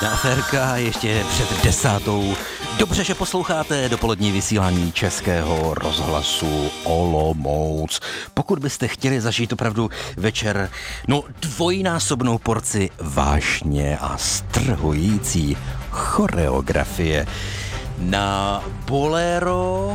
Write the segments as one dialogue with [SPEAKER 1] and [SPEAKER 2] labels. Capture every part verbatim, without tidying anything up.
[SPEAKER 1] Jedna aférka ještě před desátou. Dobře, že posloucháte dopolední vysílání Českého rozhlasu Olomouc. Pokud byste chtěli zažít opravdu večer, no dvojnásobnou porci vášně a strhující choreografie na Bolero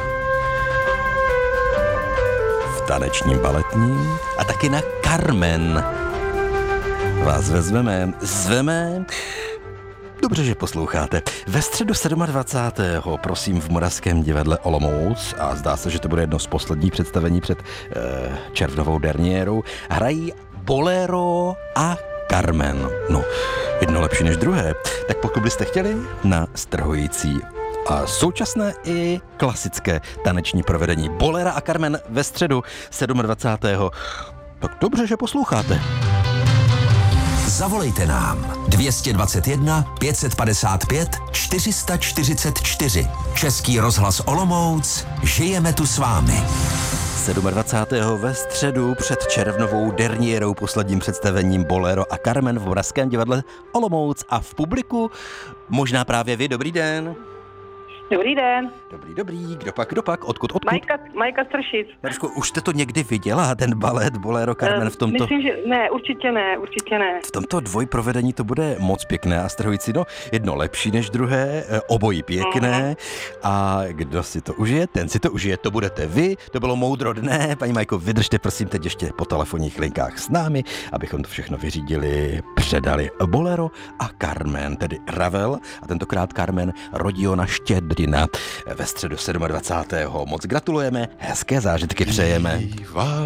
[SPEAKER 1] v tanečním baletním a taky na Carmen vás vezmeme, zveme. Dobře, že posloucháte. Ve středu dvacátého sedmého prosím v Moravském divadle Olomouc, a zdá se, že to bude jedno z posledních představení před eh, červnovou derniérou, hrají Bolero a Carmen. No, jedno lepší než druhé. Tak pokud byste chtěli na strhující a současné i klasické taneční provedení Bolera a Carmen ve středu dvacátého sedmého tak dobře, že posloucháte.
[SPEAKER 2] Zavolejte nám dvě dvacet jedna pět padesát pět čtyři čtyřicet čtyři. Český rozhlas Olomouc, žijeme tu s vámi.
[SPEAKER 1] dvacátého sedmého ve středu před červnovou derniérou posledním představením Bolero a Carmen v Moravském divadle Olomouc a v publiku možná právě vy. Dobrý den.
[SPEAKER 3] Dobrý den.
[SPEAKER 1] Dobrý, dobrý. Kdo pak, kdo pak? Odkud, odkud?
[SPEAKER 3] Majka, Majka Stršic.
[SPEAKER 1] Maruško, už jste to někdy viděla, ten balet Bolero Carmen v tomto?
[SPEAKER 3] Myslím, že ne, určitě ne, určitě ne.
[SPEAKER 1] V tomto dvojprovedení to bude moc pěkné a strhující, no jedno lepší než druhé, obojí pěkné a kdo si to užije, ten si to užije, to budete vy, to bylo moudro dne. Paní Majko, vydržte prosím teď ještě po telefonních linkách s námi, abychom to všechno vyřídili, předali Bolero a Carmen, tedy Ravel a tentokrát Carmen Rodiona Štědrina ve středu dvacátého sedmého Moc gratulujeme, hezké zážitky přejeme.